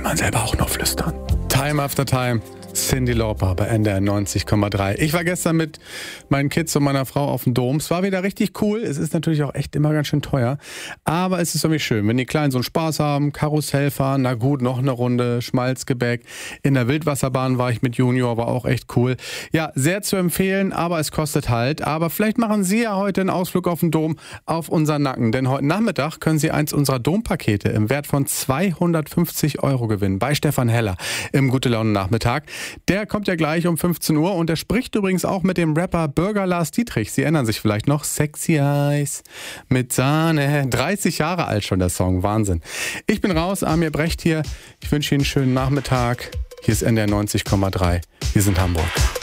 man selber auch noch flüstern. Time After Time, Cyndi Lauper bei NDR 90,3. Ich war gestern mit meinen Kids und meiner Frau auf dem Dom. Es war wieder richtig cool. Es ist natürlich auch echt immer ganz schön teuer. Aber es ist irgendwie schön, wenn die Kleinen so einen Spaß haben, Karussell fahren, na gut, noch eine Runde, Schmalzgebäck. In der Wildwasserbahn war ich mit Junior, war auch echt cool. Ja, sehr zu empfehlen, aber es kostet halt. Aber vielleicht machen Sie ja heute einen Ausflug auf den Dom auf unseren Nacken. Denn heute Nachmittag können Sie eins unserer Dompakete im Wert von 250 € gewinnen. Bei Stefan Heller im Gute-Laune-Nachmittag. Der kommt ja gleich um 15 Uhr und der spricht übrigens auch mit dem Rapper Bürger Lars Dietrich. Sie erinnern sich vielleicht noch. Sexy Eyes mit Sahne. 30 Jahre alt schon der Song. Wahnsinn. Ich bin raus. Amir Brecht hier. Ich wünsche Ihnen einen schönen Nachmittag. Hier ist NDR 90,3. Wir sind Hamburg.